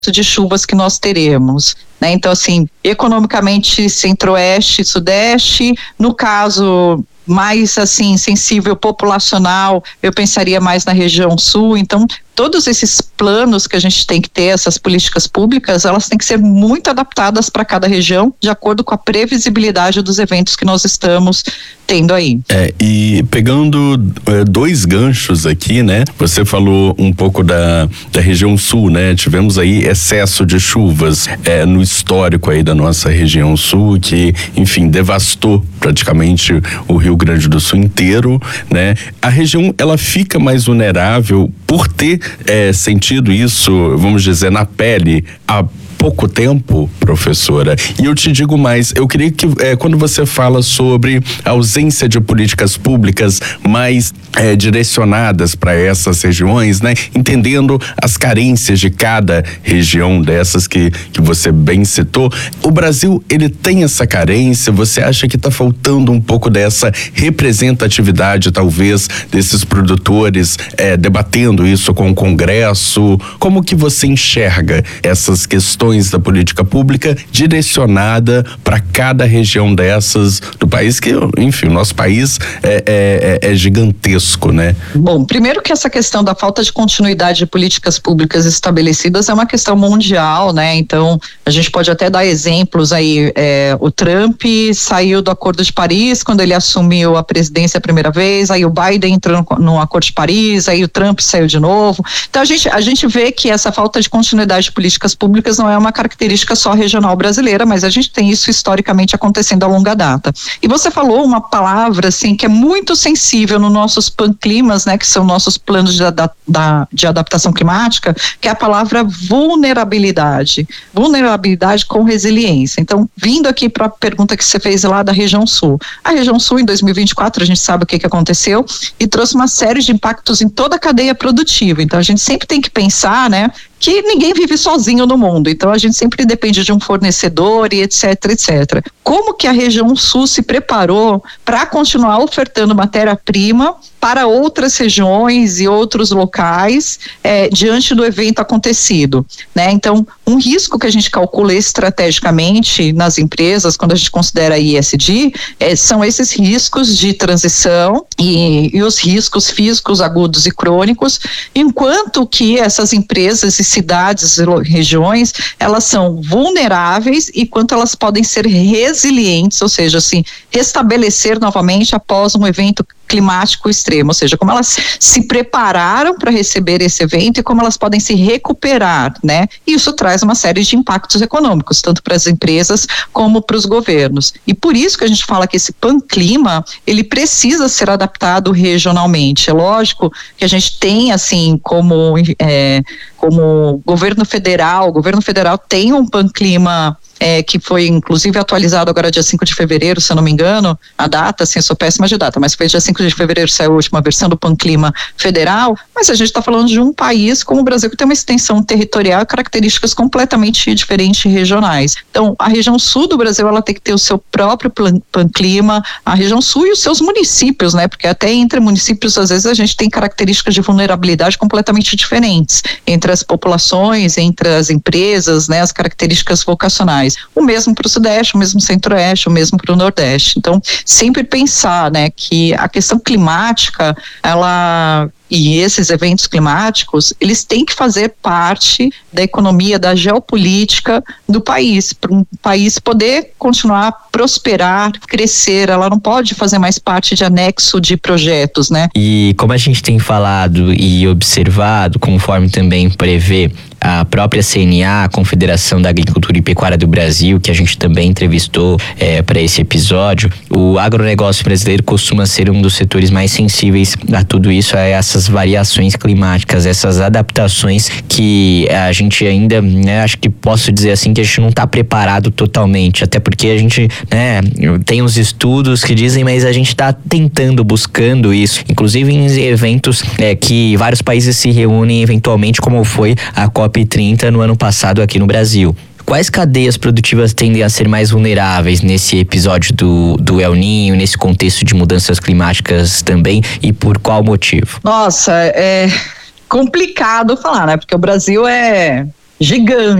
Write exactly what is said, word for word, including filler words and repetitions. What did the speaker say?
de chuvas que nós teremos, né? Então, assim, economicamente centro-oeste, sudeste, no caso mais, assim, sensível populacional, eu pensaria mais na região sul. Então, todos esses planos que a gente tem que ter, essas políticas públicas, elas têm que ser muito adaptadas para cada região, de acordo com a previsibilidade dos eventos que nós estamos tendo aí. É, e pegando é, dois ganchos aqui, né? Você falou um pouco da, da região sul, né? Tivemos aí excesso de chuvas é, no histórico aí da nossa região sul, que, enfim, devastou praticamente o Rio Grande do Sul inteiro, né? A região, ela fica mais vulnerável por ter é, sentido isso, vamos dizer, na pele, há pouco tempo, professora. E eu te digo mais, eu queria que é, quando você fala sobre a ausência de políticas públicas mais é, direcionadas para essas regiões, né? Entendendo as carências de cada região dessas que, que você bem citou, o Brasil, ele tem essa carência? Você acha que está faltando um pouco dessa representatividade, talvez, desses produtores é, debatendo isso com o Congresso? Como que você enxerga essas questões da política pública direcionada para cada região dessas do país, que, enfim, o nosso país é, é, é gigantesco, né? Bom, primeiro que essa questão da falta de continuidade de políticas públicas estabelecidas é uma questão mundial, né? Então, a gente pode até dar exemplos aí, é, o Trump saiu do Acordo de Paris quando ele assumiu a presidência a primeira vez, aí o Biden entrou no, no Acordo de Paris, aí o Trump saiu de novo. Então, a gente, a gente vê que essa falta de continuidade de políticas públicas não é uma característica só regional brasileira, mas a gente tem isso historicamente acontecendo a longa data. E você falou uma palavra, assim, que é muito sensível nos nossos panclimas, né, que são nossos planos de, da, de adaptação climática, que é a palavra vulnerabilidade. Vulnerabilidade com resiliência. Então, vindo aqui para a pergunta que você fez lá da região sul. A região sul, em dois mil e vinte e quatro, a gente sabe o que, que aconteceu e trouxe uma série de impactos em toda a cadeia produtiva. Então, a gente sempre tem que pensar, né, que ninguém vive sozinho no mundo, então a gente sempre depende de um fornecedor e etc, etcétera. Como que a região sul se preparou para continuar ofertando matéria-prima para outras regiões e outros locais é, diante do evento acontecido, né? Então, um risco que a gente calcula estrategicamente nas empresas, quando a gente considera I S D, é, são esses riscos de transição e, e os riscos físicos agudos e crônicos, enquanto que essas empresas e cidades e regiões, elas são vulneráveis e quanto elas podem ser resilientes, ou seja, assim, restabelecer novamente após um evento climático extremo, ou seja, como elas se prepararam para receber esse evento e como elas podem se recuperar, né? E isso traz uma série de impactos econômicos, tanto para as empresas como para os governos. E por isso que a gente fala que esse panclima, ele precisa ser adaptado regionalmente. É lógico que a gente tem, assim, como, é, como governo federal, o governo federal tem um panclima É, que foi inclusive atualizado agora dia cinco de fevereiro, se eu não me engano, a data, assim, eu sou péssima de data, mas foi dia cinco de fevereiro, saiu a última versão do Panclima Federal, mas a gente está falando de um país como o Brasil, que tem uma extensão territorial e características completamente diferentes regionais. Então, a região sul do Brasil, ela tem que ter o seu próprio Panclima, a região sul e os seus municípios, né, porque até entre municípios, às vezes, a gente tem características de vulnerabilidade completamente diferentes, entre as populações, entre as empresas, né, as características vocacionais. O mesmo para o Sudeste, o mesmo Centro-Oeste, o mesmo para o Nordeste. Então, sempre pensar, né, que a questão climática, ela e esses eventos climáticos, eles têm que fazer parte da economia, da geopolítica do país, para um país poder continuar a prosperar, crescer. Ela não pode fazer mais parte de anexo de projetos, né? E como a gente tem falado e observado, conforme também prevê a própria C N A, a Confederação da Agricultura e Pecuária do Brasil, que a gente também entrevistou é, para esse episódio, o agronegócio brasileiro costuma ser um dos setores mais sensíveis a tudo isso, a essas variações climáticas, essas adaptações que a gente ainda, né, acho que posso dizer assim, que a gente não está preparado totalmente, até porque a gente, né, tem os estudos que dizem, mas a gente está tentando, buscando isso, inclusive em eventos é, que vários países se reúnem eventualmente, como foi a COP trinta no ano passado aqui no Brasil. Quais cadeias produtivas tendem a ser mais vulneráveis nesse episódio do, do El Niño, nesse contexto de mudanças climáticas também, e por qual motivo? Nossa, é complicado falar, né? Porque o Brasil é gigante.